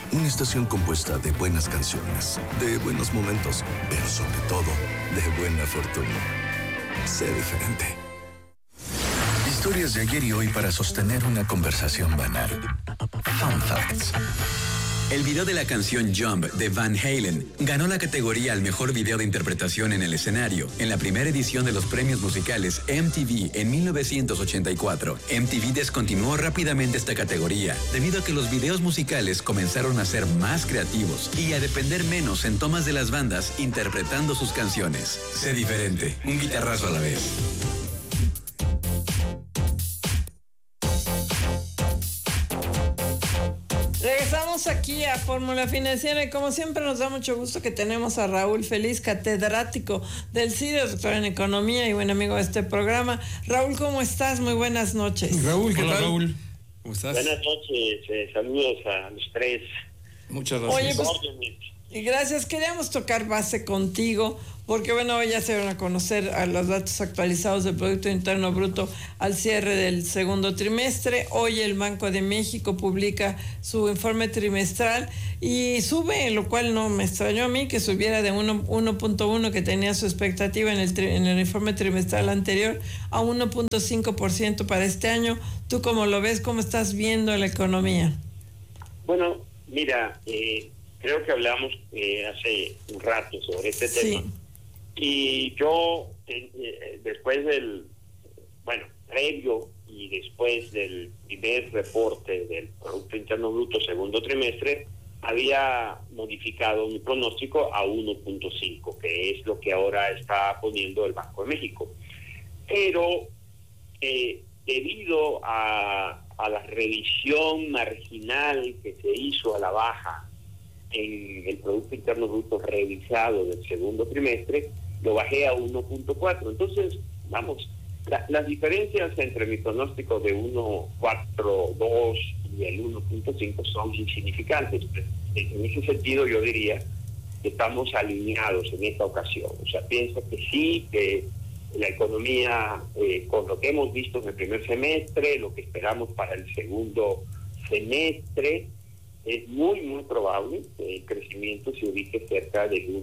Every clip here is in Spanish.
Una estación compuesta de buenas canciones, de buenos momentos, pero sobre todo, de buena fortuna. Sé diferente. Historias de ayer y hoy para sostener una conversación banal. Fun Facts. El video de la canción Jump de Van Halen ganó la categoría al mejor video de interpretación en el escenario en la primera edición de los premios musicales MTV en 1984. MTV descontinuó rápidamente esta categoría debido a que los videos musicales comenzaron a ser más creativos y a depender menos en tomas de las bandas interpretando sus canciones. Sé diferente, un guitarrazo a la vez. Regresamos aquí a Fórmula Financiera y como siempre nos da mucho gusto que tenemos a Raúl Feliz, catedrático del CIDE, doctor en Economía y buen amigo de este programa. Raúl, ¿cómo estás? Muy buenas noches. Raúl, ¿qué Hola, tal? Raúl. ¿Cómo estás? Buenas noches, saludos a los tres. Muchas gracias. Oye, pues, y gracias. Queríamos tocar base contigo porque, bueno, hoy ya se van a conocer a los datos actualizados del Producto Interno Bruto al cierre del segundo trimestre. Hoy el Banco de México publica su informe trimestral y sube, lo cual no me extrañó a mí que subiera de 1.1 que tenía su expectativa en el informe trimestral anterior a 1.5% para este año. ¿Tú cómo lo ves? ¿Cómo estás viendo la economía? Bueno, mira, creo que hablamos hace un rato sobre este tema. Y yo, después previo y después del primer reporte del Producto Interno Bruto segundo trimestre, había modificado mi pronóstico a 1.5, que es lo que ahora está poniendo el Banco de México. Pero debido a la revisión marginal que se hizo a la baja en el Producto Interno Bruto revisado del segundo trimestre, lo bajé a 1.4. Entonces, vamos, las diferencias entre mi pronóstico de 1.42 y el 1.5 son insignificantes. En ese sentido, yo diría que estamos alineados en esta ocasión. O sea, pienso que sí, que la economía, con lo que hemos visto en el primer semestre, lo que esperamos para el segundo semestre, es muy, muy probable que el crecimiento se ubique cerca del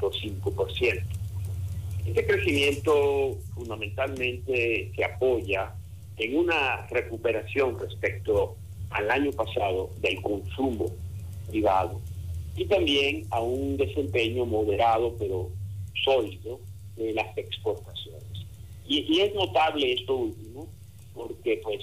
1.5%. Este crecimiento fundamentalmente se apoya en una recuperación respecto al año pasado del consumo privado y también a un desempeño moderado pero sólido de las exportaciones. Y es notable esto último porque pues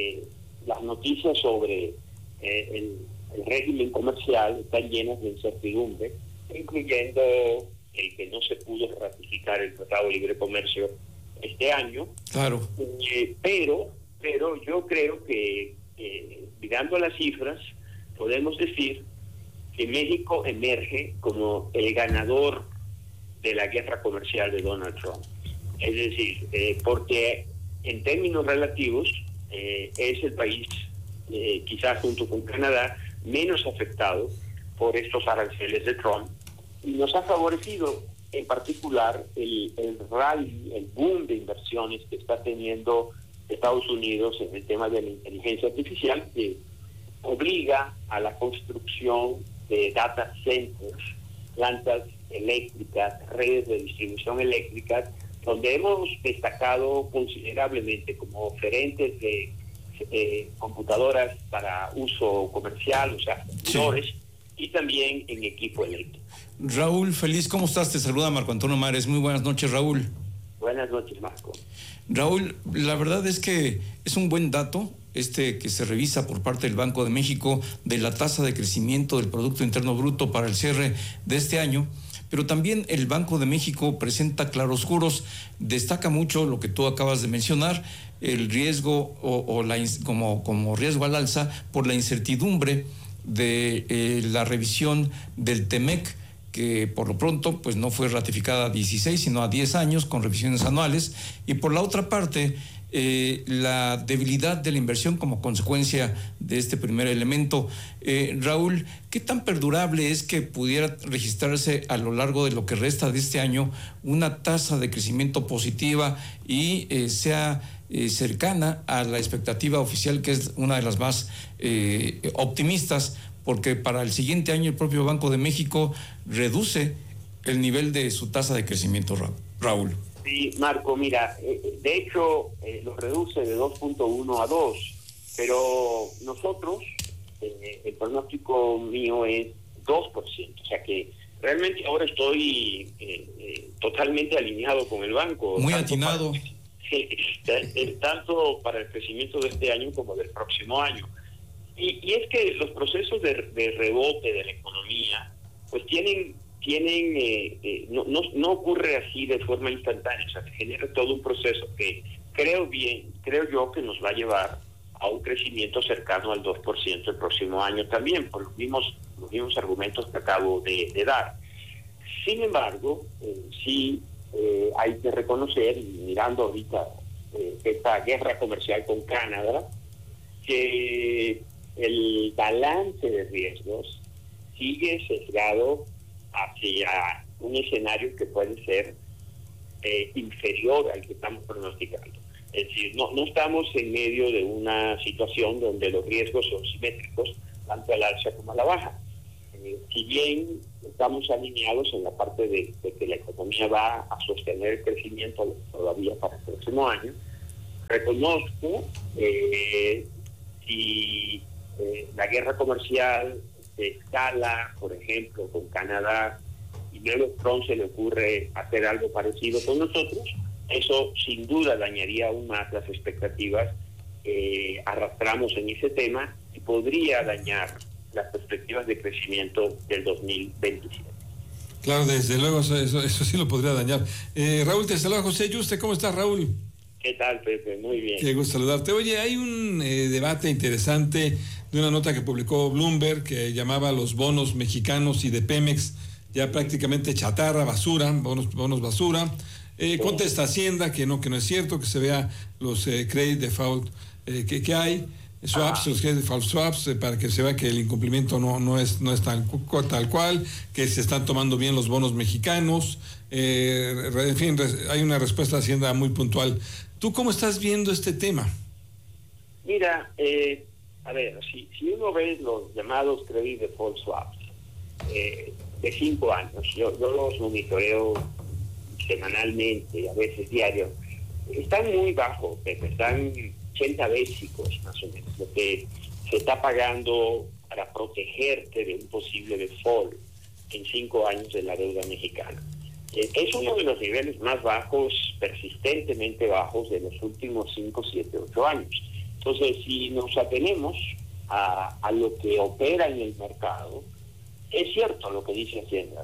las noticias sobre el régimen comercial están llenas de incertidumbre, incluyendo el que no se pudo ratificar el Tratado de Libre Comercio este año. Claro. Pero yo creo que mirando las cifras podemos decir que México emerge como el ganador de la guerra comercial de Donald Trump. Es decir, porque en términos relativos es el país, quizás junto con Canadá, menos afectado por estos aranceles de Trump, y nos ha favorecido en particular el rally, el boom de inversiones que está teniendo Estados Unidos en el tema de la inteligencia artificial, que obliga a la construcción de data centers, plantas eléctricas, redes de distribución eléctrica, donde hemos destacado considerablemente como oferentes de computadoras para uso comercial, o sea, servidores, sí, y también en equipo eléctrico. Raúl Feliz, ¿cómo estás? Te saluda Marco Antonio Mares. Muy buenas noches, Raúl. Buenas noches, Marco. Raúl, la verdad es que es un buen dato que se revisa por parte del Banco de México de la tasa de crecimiento del Producto Interno Bruto para el cierre de este año, pero también el Banco de México presenta claroscuros, destaca mucho lo que tú acabas de mencionar, el riesgo como riesgo al alza por la incertidumbre de la revisión del TEMEC, que por lo pronto pues no fue ratificada a 16 sino a 10 años con revisiones anuales, y por la otra parte la debilidad de la inversión como consecuencia de este primer elemento. Raúl, ¿qué tan perdurable es que pudiera registrarse a lo largo de lo que resta de este año una tasa de crecimiento positiva y sea cercana a la expectativa oficial, que es una de las más optimistas porque para el siguiente año el propio Banco de México reduce el nivel de su tasa de crecimiento, Raúl. Sí, Marco, mira, de hecho lo reduce de 2.1 a 2, pero nosotros, el pronóstico mío es 2%, o sea que realmente ahora estoy totalmente alineado con el banco. Muy atinado. Tanto para el crecimiento de este año como del próximo año. Y es que los procesos de rebote de la economía, pues no ocurre así de forma instantánea, o sea, se genera todo un proceso que creo yo que nos va a llevar a un crecimiento cercano al 2% el próximo año también, por los mismos argumentos que acabo de dar. Sin embargo, hay que reconocer, y mirando ahorita esta guerra comercial con Canadá, que el balance de riesgos sigue sesgado hacia un escenario que puede ser inferior al que estamos pronosticando. Es decir, no estamos en medio de una situación donde los riesgos son simétricos, tanto al alza como a la baja. Si bien estamos alineados en la parte de que la economía va a sostener el crecimiento todavía para el próximo año, reconozco si la guerra comercial se escala, por ejemplo, con Canadá, y luego Trump se le ocurre hacer algo parecido con nosotros, eso sin duda dañaría aún más las expectativas que arrastramos en ese tema y podría dañar las perspectivas de crecimiento del 2027. Claro, desde luego, eso sí lo podría dañar. Raúl, te saluda José Yuste. ¿Cómo estás, Raúl? ¿Qué tal, Pepe? Muy bien. Qué gusto saludarte. Oye, hay un debate interesante de una nota que publicó Bloomberg que llamaba los bonos mexicanos y de Pemex ya prácticamente chatarra, basura, bonos basura. Contesta Hacienda que no es cierto, que se vea los credit default que hay. Swaps, los default swaps, para que se vea que el incumplimiento no es tal cual, que se están tomando bien los bonos mexicanos. En fin, hay una respuesta de Hacienda muy puntual. ¿Tú cómo estás viendo este tema? Mira, a ver, si uno ve los llamados credit default swaps de 5 años, yo los monitoreo semanalmente, a veces diario, están muy bajos, están 80 básicos más o menos, lo que se está pagando para protegerte de un posible default en 5 años de la deuda mexicana. Es uno de los niveles más bajos, persistentemente bajos, de los últimos 5, 7, 8 años. Entonces, si nos atenemos a lo que opera en el mercado, es cierto lo que dice Hacienda,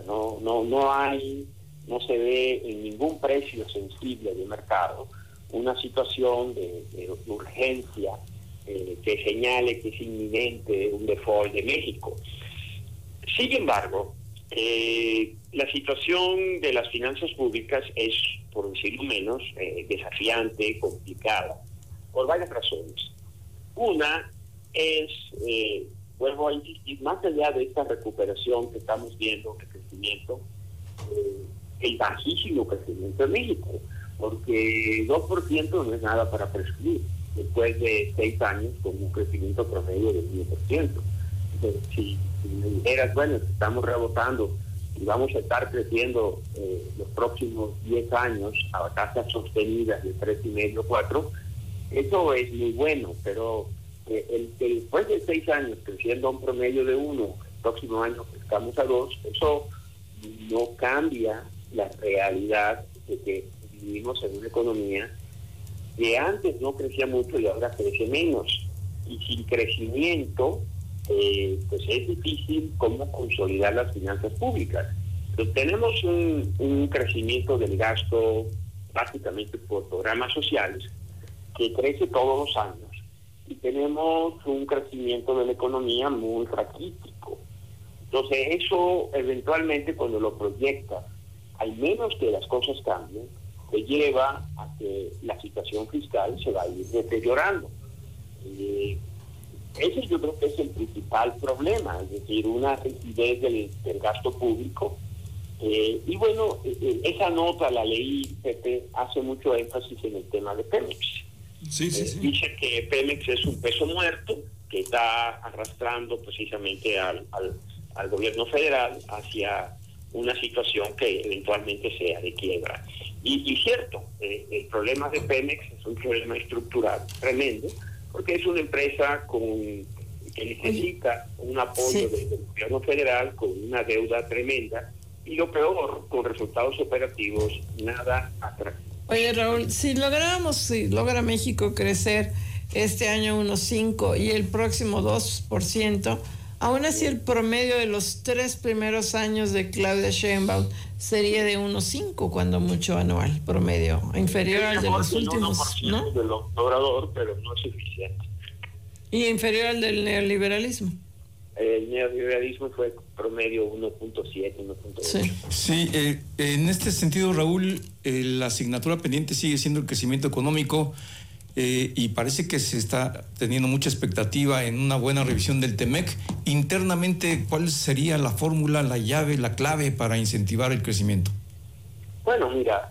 no se ve en ningún precio sensible de mercado una situación de urgencia que señale que es inminente un default de México. Sin embargo, la situación de las finanzas públicas es, por decirlo menos, desafiante, complicada, por varias razones. Una es, vuelvo a insistir, más allá de esta recuperación que estamos viendo de crecimiento, el bajísimo crecimiento de México, porque 2% no es nada para prescribir, después de 6 años con un crecimiento promedio de 10%. Entonces, si me dijeras, bueno, estamos rebotando y vamos a estar creciendo los próximos 10 años a tasas sostenidas de 3,5, 4, eso es muy bueno, pero después de 6 años creciendo a un promedio de 1, el próximo año crezcamos a 2, eso no cambia la realidad de que vivimos en una economía que antes no crecía mucho y ahora crece menos. Y sin crecimiento, pues es difícil cómo consolidar las finanzas públicas. Entonces, tenemos un crecimiento del gasto básicamente por programas sociales que crece todos los años. Y tenemos un crecimiento de la economía muy raquítico. Entonces, eso eventualmente cuando lo proyectas, al menos que las cosas cambien, te lleva a que la situación fiscal se va a ir deteriorando. Ese yo creo que es el principal problema, es decir, una rigidez del gasto público. Y bueno, esa nota la leí, Pepe, hace mucho énfasis en el tema de Pemex. Sí. Dice que Pemex es un peso muerto que está arrastrando precisamente al gobierno federal hacia una situación que eventualmente sea de quiebra. Y cierto, el problema de Pemex es un problema estructural tremendo, porque es una empresa que necesita un apoyo del gobierno federal con una deuda tremenda y lo peor, con resultados operativos nada atractivos. Oye, Raúl, si logra México crecer este año 1.5 y el próximo 2%, aún así el promedio de los 3 primeros años de Claudia Sheinbaum sería de 1.5, cuando mucho anual, promedio, inferior al de los últimos, ¿no? Del Obrador, pero no es suficiente. Y inferior al del neoliberalismo. El neoliberalismo fue promedio 1.7, 1.8. Sí, en este sentido, Raúl, la asignatura pendiente sigue siendo el crecimiento económico y parece que se está teniendo mucha expectativa en una buena revisión del TEMEC. Internamente, ¿cuál sería la fórmula, la llave, la clave para incentivar el crecimiento? Bueno, mira,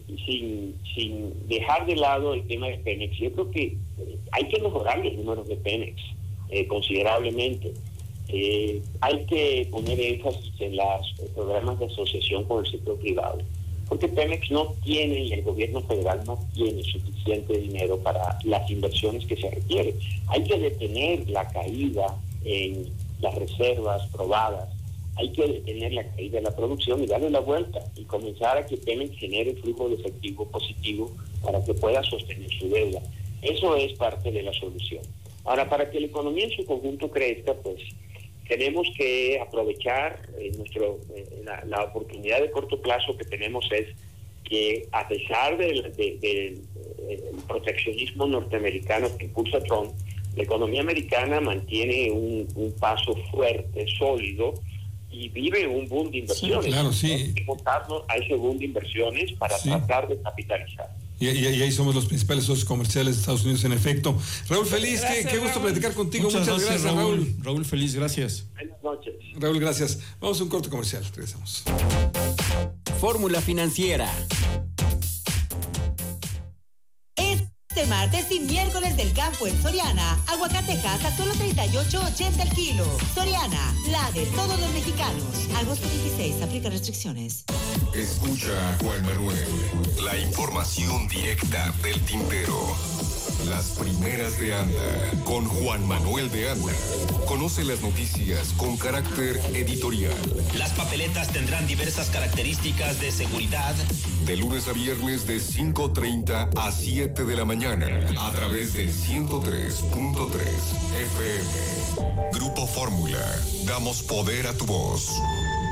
sin dejar de lado el tema de Pemex, yo creo que hay que mejorar los números de Pemex considerablemente. Hay que poner énfasis en los programas de asociación con el sector privado, porque Pemex no tiene y el gobierno federal no tiene suficiente dinero para las inversiones que se requieren. Hay que detener la caída en las reservas probadas, hay que detener la caída de la producción y darle la vuelta y comenzar a que Pemex genere flujo de efectivo positivo para que pueda sostener su deuda. Eso es parte de la solución. Ahora, para que la economía en su conjunto crezca, pues tenemos que aprovechar la oportunidad de corto plazo que tenemos es que, a pesar del proteccionismo norteamericano que impulsa Trump, la economía americana mantiene un paso fuerte, sólido, y vive un boom de inversiones. Sí, claro, sí. Tenemos que montarnos a ese boom de inversiones para tratar de capitalizar. Y ahí somos los principales socios comerciales de Estados Unidos, en efecto. Raúl, feliz, Gracias, qué gusto Raúl. platicar contigo. Muchas gracias, Raúl. Raúl, feliz, gracias. Buenas noches. Raúl, gracias. Vamos a un corte comercial, regresamos. Fórmula Financiera. Este martes y miércoles del campo en Soriana, aguacatejas a solo $38.80 el kilo. Soriana, la de todos los mexicanos. Agosto 26, aplica restricciones. Escucha a Juan Manuel. La información directa del tintero. Las primeras de Anda, con Juan Manuel de Anda. Conoce las noticias con carácter editorial. Las papeletas tendrán diversas características de seguridad. De lunes a viernes de 5:30 a 7 de la mañana, a través del 103.3 FM. Grupo Fórmula, damos poder a tu voz.